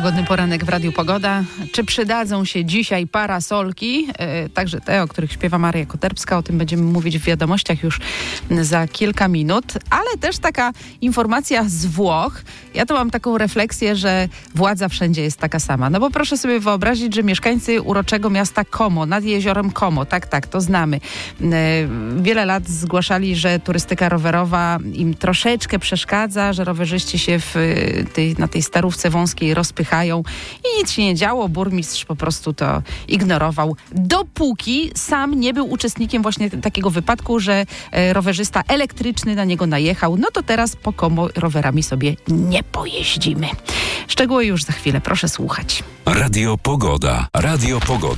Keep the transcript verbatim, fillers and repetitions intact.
Pogodny poranek w Radiu Pogoda. Czy przydadzą się dzisiaj parasolki? E, także te, o których śpiewa Maria Koterbska. O tym będziemy mówić w wiadomościach już za kilka minut. Ale też taka informacja z Włoch. Ja to mam taką refleksję, że władza wszędzie jest taka sama. No bo proszę sobie wyobrazić, że mieszkańcy uroczego miasta Como, nad jeziorem Como, tak, tak, to znamy. E, wiele lat zgłaszali, że turystyka rowerowa im troszeczkę przeszkadza, że rowerzyści się w tej, na tej starówce wąskiej rozpychają i nic się nie działo. Burmistrz po prostu to ignorował, dopóki sam nie był uczestnikiem właśnie takiego wypadku, że e, rowerzysta elektryczny na niego najechał. No to teraz po Como rowerami sobie nie pojeździmy. Szczegóły już za chwilę, proszę słuchać. Radio Pogoda. Radio Pogoda.